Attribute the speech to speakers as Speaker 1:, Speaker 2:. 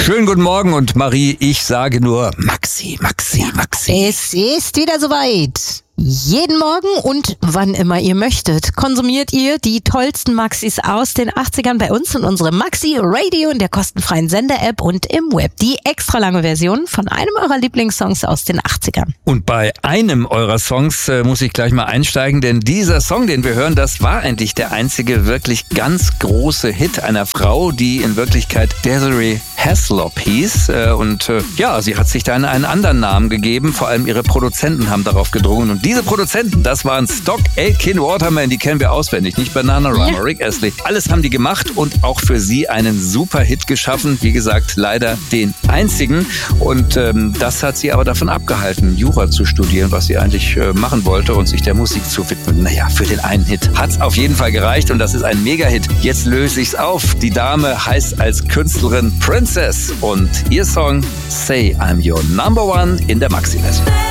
Speaker 1: Schönen guten Morgen und Marie, ich sage nur Maxi.
Speaker 2: Es ist wieder soweit. Jeden Morgen und wann immer ihr möchtet, konsumiert ihr die tollsten Maxis aus den 80ern bei uns in unserem Maxi Radio in der kostenfreien Sender-App und im Web. Die extra lange Version von einem eurer Lieblingssongs aus den 80ern.
Speaker 1: Und bei einem eurer Songs muss ich gleich mal einsteigen, denn dieser Song, den wir hören, das war eigentlich der einzige wirklich ganz große Hit einer Frau, die in Wirklichkeit Desiree Haslop hieß. Sie hat sich dann einen anderen Namen gegeben. Vor allem ihre Produzenten haben darauf gedrungen. Und diese Produzenten, das waren Stock Aitken Waterman, die kennen wir auswendig, nicht Bananarama, Rick Astley. Alles haben die gemacht und auch für sie einen super Hit geschaffen. Wie gesagt, leider den einzigen. Und das hat sie aber davon abgehalten, Jura zu studieren, was sie eigentlich machen wollte und sich der Musik zu widmen. Naja, für den einen Hit hat's auf jeden Fall gereicht und das ist ein Mega-Hit. Jetzt löse ich's auf. Die Dame heißt als Künstlerin Princess und ihr Song Say I'm Your Number One in der Maxi-Version.